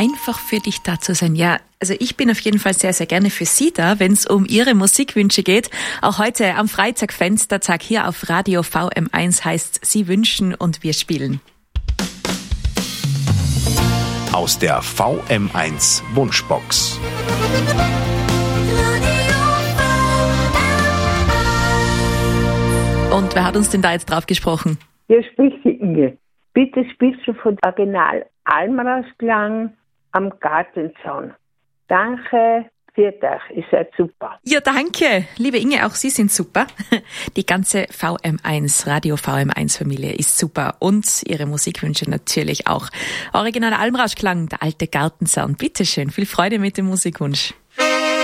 einfach für dich da zu sein. Ja, also ich bin auf jeden Fall sehr, sehr gerne für Sie da, wenn es um Ihre Musikwünsche geht. Auch heute am Freitag Fenstertag hier auf Radio VM1 heißt Sie wünschen und wir spielen. Aus der VM1 Wunschbox. Und wer hat uns denn da jetzt drauf gesprochen? Hier spricht die Inge. Bitte spielst du von Original Almrausklang am Gartenzaun. Danke, viert euch, ihr seid super. Ja, danke. Liebe Inge, auch Sie sind super. Die ganze VM1, Radio VM1 Familie ist super. Und Ihre Musikwünsche natürlich auch. Original Almrausklang, der alte Gartenzaun. Bitteschön, viel Freude mit dem Musikwunsch.